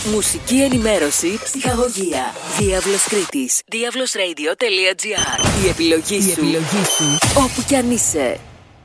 Μουσική ενημέρωση, ψυχαγωγία. Διάβλος Κρήτης. Diavlosradio.gr. Η επιλογή σου. Όπου κι αν είσαι.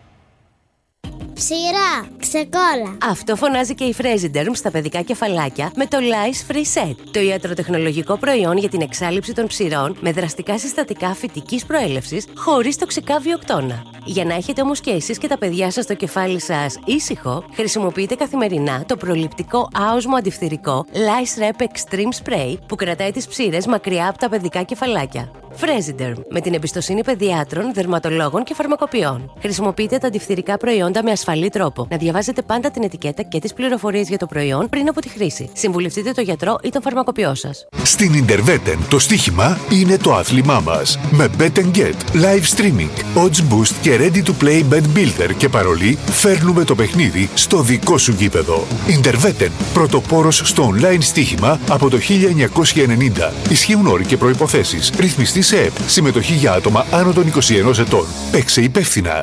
Ψηρά, ξεκόλα. Αυτό φωνάζει και η Fresiderm στα παιδικά κεφαλάκια με το Lice Free Set, το ιατροτεχνολογικό προϊόν για την εξάλειψη των ψηρών με δραστικά συστατικά φυτικής προέλευσης χωρίς τοξικά βιοκτώνα. Για να έχετε όμως και εσείς και τα παιδιά σας το κεφάλι σας ήσυχο, χρησιμοποιείτε καθημερινά το προληπτικό άοσμο αντιφθυρικό Lice Rep Extreme Spray που κρατάει τις ψήρες μακριά από τα παιδικά κεφαλάκια. Fresiderm, με την εμπιστοσύνη παιδιάτρων, δερματολόγων και φαρμακοποιών. Χρησιμοποιείτε τα αντιφθυρικά προϊόντα με ασφαλή τρόπο. Να διαβάζετε πάντα την ετικέτα και τις πληροφορίες για το προϊόν πριν από τη χρήση. Συμβουλευτείτε τον γιατρό ή τον φαρμακοποιό σας. Στην Interveten το στοίχημα είναι το άθλημά μας. Με Bet & Get, live streaming, odds boost και ready to play bet builder και παρολί, φέρνουμε το παιχνίδι στο δικό σου γήπεδο. Interveten, πρωτοπόρος στο online στοίχημα από το 1990. Ισχύουν όροι και προϋποθέσεις. Ρυθμιστή σε ΕΠ. Συμμετοχή για άτομα άνω των 21 ετών. Παίξε υπεύθυνα.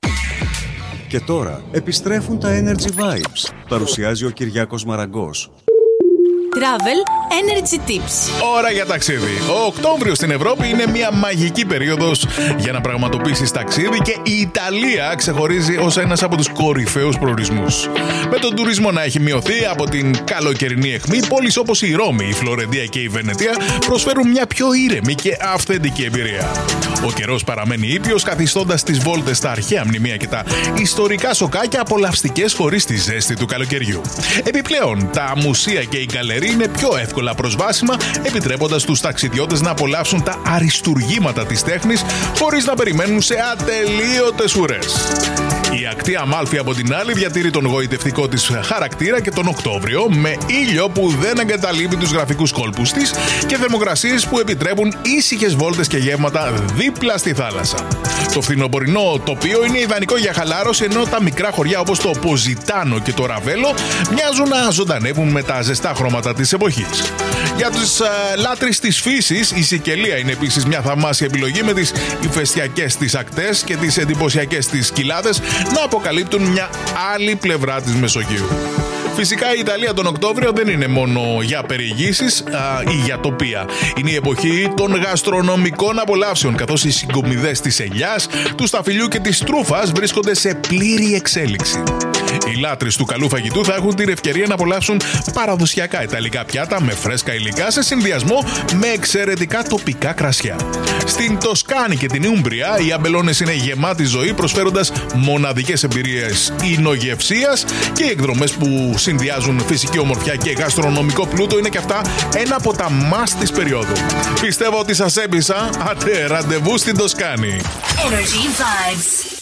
Και τώρα επιστρέφουν τα Energy Vibes. Παρουσιάζει ο Κυριάκος Μαραγκός. Travel Energy Tips. Ώρα για ταξίδι. Ο Οκτώβριος στην Ευρώπη είναι μια μαγική περίοδος για να πραγματοποιήσεις ταξίδι και η Ιταλία ξεχωρίζει ως ένας από τους κορυφαίους προορισμούς. Με τον τουρισμό να έχει μειωθεί από την καλοκαιρινή αιχμή, πόλεις όπως η Ρώμη, η Φλωρεντία και η Βενετία προσφέρουν μια πιο ήρεμη και αυθεντική εμπειρία. Ο καιρός παραμένει ήπιος, καθιστώντας τις βόλτες στα αρχαία μνημεία και τα ιστορικά σοκάκια απολαυστικές χωρίς τη ζέστη του καλοκαιριού. Επιπλέον, τα μουσεία και οι γκαλερίες είναι πιο εύκολα προσβάσιμα, επιτρέποντας τους ταξιδιώτες να απολαύσουν τα αριστουργήματα της τέχνης χωρίς να περιμένουν σε ατελείωτες ουρές. Η ακτή Αμάλφη από την άλλη διατηρεί τον γοητευτικό της χαρακτήρα και τον Οκτώβριο με ήλιο που δεν εγκαταλείπει τους γραφικούς κόλπους της και θερμοκρασίες που επιτρέπουν ήσυχες βόλτες και γεύματα δίπλα στη θάλασσα. Το φθινοπορεινό τοπίο είναι ιδανικό για χαλάρωση, ενώ τα μικρά χωριά όπως το Ποζιτάνο και το Ραβέλο μοιάζουν να ζωντανεύουν με τα ζεστά χρώματα της εποχής. Για τους λάτρεις της φύσης, η Σικελία είναι επίσης μια θαυμάσια επιλογή με τις ηφαιστειακές της ακτές και τις εντυπωσιακές της κοιλάδες να αποκαλύπτουν μια άλλη πλευρά της Μεσογείου. Φυσικά η Ιταλία τον Οκτώβριο δεν είναι μόνο για περιηγήσεις ή για τοπία. Είναι η εποχή των γαστρονομικών απολαύσεων, καθώς οι συγκομιδές της ελιάς, του σταφυλιού και της τρούφας βρίσκονται σε πλήρη εξέλιξη. Οι λάτρεις του καλού φαγητού θα έχουν την ευκαιρία να απολαύσουν παραδοσιακά ιταλικά πιάτα με φρέσκα υλικά σε συνδυασμό με εξαιρετικά τοπικά κρασιά. Στην Τοσκάνη και την Ούμπρια οι αμπελώνες είναι γεμάτοι ζωή, προσφέροντας μοναδικές εμπειρίες εινογευσίας και οι εκδρομές που συνδυάζουν φυσική ομορφιά και γαστρονομικό πλούτο είναι και αυτά ένα από τα μust της περίοδου. Πιστεύω ότι σας έπεισα. Άντε, ραντεβού στην Τοσκάνη. Energy Vibes.